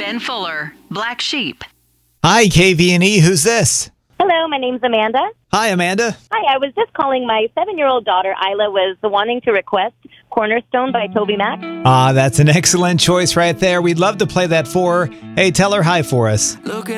Ben Fuller, Black Sheep. Hi, KVNE. Who's this? Hello, my name's Amanda. Hi, Amanda. Hi, I was just calling. My 7-year-old daughter, Isla, was wanting to request Cornerstone by Toby Mac. That's an excellent choice right there. We'd love to play that for her. Hey, tell her hi for us.